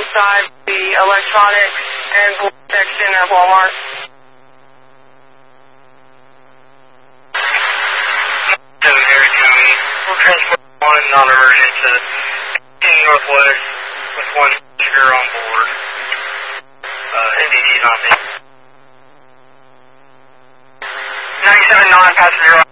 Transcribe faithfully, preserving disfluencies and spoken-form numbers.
inside the electronics and board section at Walmart. seven Harry County. We'll transport one non-emergent to King Northwest with one passenger on board. Uh, N D T is on me. ninety-seven non-passenger.